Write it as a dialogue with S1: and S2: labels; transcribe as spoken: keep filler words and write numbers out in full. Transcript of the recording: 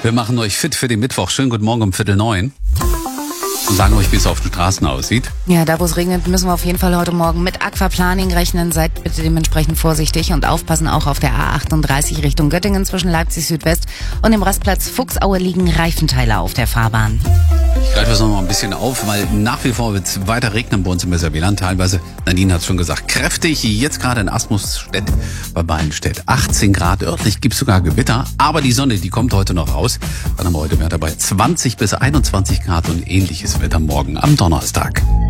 S1: Wir machen euch fit für den Mittwoch. Schönen guten Morgen um Viertel neun. Und sagen euch, wie es auf den Straßen aussieht.
S2: Ja, da wo es regnet, müssen wir auf jeden Fall heute Morgen mit Aquaplaning rechnen. Seid bitte dementsprechend vorsichtig und aufpassen auch auf der A achtunddreißig Richtung Göttingen zwischen Leipzig Südwest und dem Rastplatz Fuchsaue liegen Reifenteile auf der Fahrbahn.
S1: Ich greife das noch mal ein bisschen auf, weil nach wie vor wird es weiter regnen bei uns im Weserwieland. Teilweise, Nadine hat es schon gesagt, kräftig. Jetzt gerade in Asmusstedt bei Ballenstedt. achtzehn Grad, örtlich gibt es sogar Gewitter. Aber die Sonne, die kommt heute noch raus. Dann haben wir heute Werte bei zwanzig bis einundzwanzig Grad und ähnliches Wetter morgen am Donnerstag.